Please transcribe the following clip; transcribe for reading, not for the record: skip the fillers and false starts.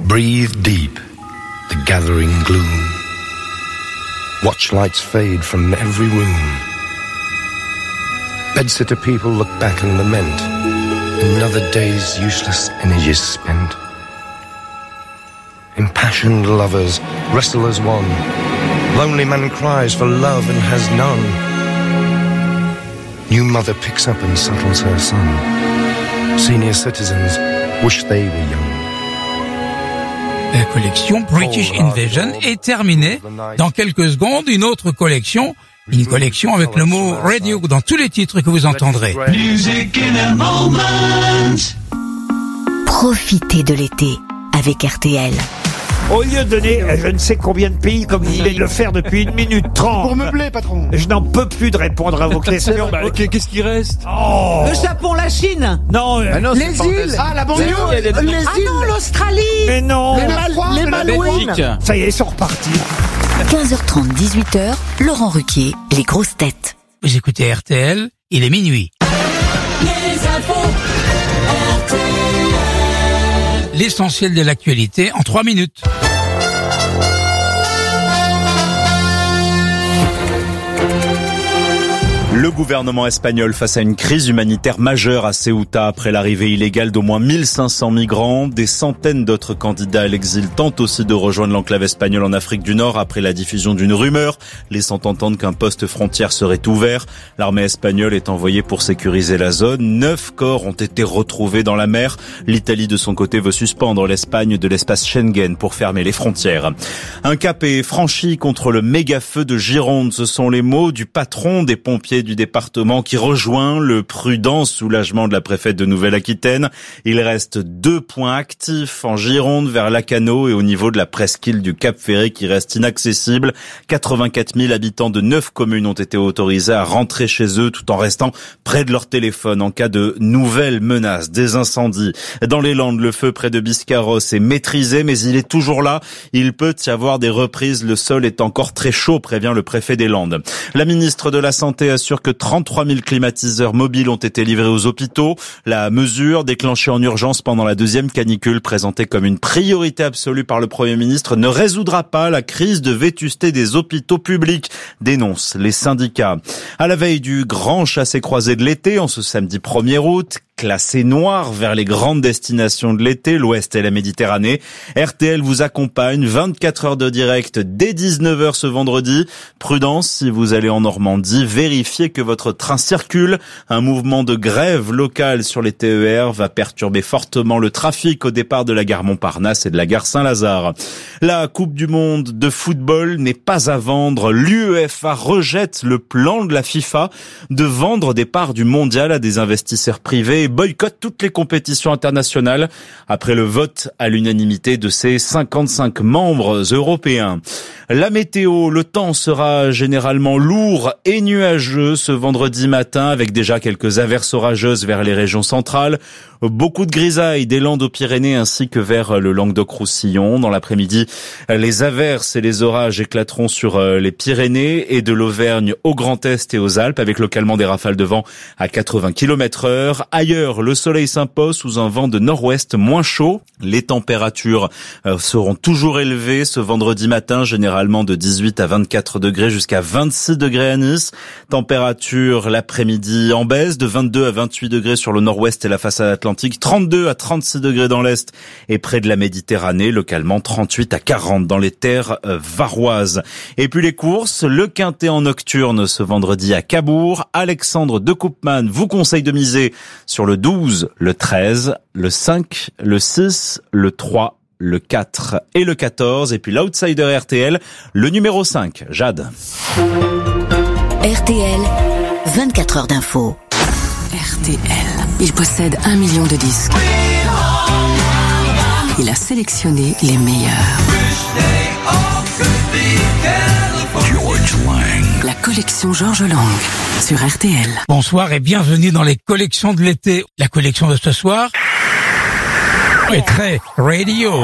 Breathe deep the gathering gloom. Watch lights fade from every room. Bedsitter people look back and lament. Another day's useless energies spent. Impassioned lovers wrestle as one. Lonely man cries for love and has none. New mother picks up and settles her son. Senior citizens wish they were young. La collection British Invasion est terminée. Dans quelques secondes, une autre collection. Une collection avec le mot radio dans tous les titres que vous entendrez. Music in a moment. Profitez de l'été avec RTL. Au lieu de donner je ne sais combien de pays comme vous venez de le faire depuis 1 minute 30. Pour meubler, patron. Je n'en peux plus de répondre à vos questions. Qu'est-ce qui reste? Oh. Le Japon, la Chine. Non, non les îles. Ah, la banlieue. Ah non, l'Australie. mais non. Les Malouines. Ça y est, ils sont repartis. 15h30, 18h, Laurent Ruquier, les grosses têtes. Vous écoutez RTL, il est minuit. Les infos RTL. L'essentiel de l'actualité en 3 minutes. Le gouvernement espagnol face à une crise humanitaire majeure à Ceuta après l'arrivée illégale d'au moins 1500 migrants. Des centaines d'autres candidats à l'exil tentent aussi de rejoindre l'enclave espagnole en Afrique du Nord après la diffusion d'une rumeur laissant entendre qu'un poste frontière serait ouvert. L'armée espagnole est envoyée pour sécuriser la zone. 9 corps ont été retrouvés dans la mer. L'Italie de son côté veut suspendre l'Espagne de l'espace Schengen pour fermer les frontières. Un cap est franchi contre le méga-feu de Gironde. Ce sont les mots du patron des pompiers du département qui rejoint le prudent soulagement de la préfète de Nouvelle-Aquitaine. Il reste 2 points actifs en Gironde vers Lacanau et au niveau de la presqu'île du Cap-Ferré qui reste inaccessible. 84 000 habitants de 9 communes ont été autorisés à rentrer chez eux tout en restant près de leur téléphone en cas de nouvelles menaces, des incendies. Dans les Landes, le feu près de Biscarros est maîtrisé mais il est toujours là. Il peut y avoir des reprises. Le sol est encore très chaud, prévient le préfet des Landes. La ministre de la Santé assure que 33 000 climatiseurs mobiles ont été livrés aux hôpitaux. La mesure, déclenchée en urgence pendant la 2e canicule, présentée comme une priorité absolue par le Premier ministre, ne résoudra pas la crise de vétusté des hôpitaux publics, dénoncent les syndicats. À la veille du grand chassé-croisé de l'été, en ce samedi 1er août, classé noir vers les grandes destinations de l'été, l'Ouest et la Méditerranée. RTL vous accompagne, 24 heures de direct dès 19h ce vendredi. Prudence, si vous allez en Normandie, vérifiez que votre train circule. Un mouvement de grève locale sur les TER va perturber fortement le trafic au départ de la gare Montparnasse et de la gare Saint-Lazare. La Coupe du Monde de football n'est pas à vendre. L'UEFA rejette le plan de la FIFA de vendre des parts du mondial à des investisseurs privés et boycotte toutes les compétitions internationales après le vote à l'unanimité de ses 55 membres européens. La météo, le temps sera généralement lourd et nuageux ce vendredi matin avec déjà quelques averses orageuses vers les régions centrales. Beaucoup de grisailles des Landes aux Pyrénées ainsi que vers le Languedoc-Roussillon. Dans l'après-midi, les averses et les orages éclateront sur les Pyrénées et de l'Auvergne au Grand Est et aux Alpes avec localement des rafales de vent à 80 km/h. Ailleurs, le soleil s'impose sous un vent de nord-ouest moins chaud. Les températures seront toujours élevées ce vendredi matin, généralement de 18 à 24 degrés jusqu'à 26 degrés à Nice. Température l'après-midi en baisse de 22 à 28 degrés sur le nord-ouest et la façade atlantique, 32 à 36 degrés dans l'est et près de la Méditerranée, localement 38 à 40 dans les terres varoises. Et puis les courses, le quintet en nocturne ce vendredi à Cabourg. Alexandre de Koopman vous conseille de miser sur le 12, le 13, le 5, le 6, le 3, le 4 et le 14. Et puis l'outsider RTL, le numéro 5, Jade. RTL, 24 heures d'info. RTL. Il possède 1 million de disques. Il a sélectionné les meilleurs. George Lang. La collection George Lang sur RTL. Bonsoir et bienvenue dans les collections de l'été. La collection de ce soir est très radio.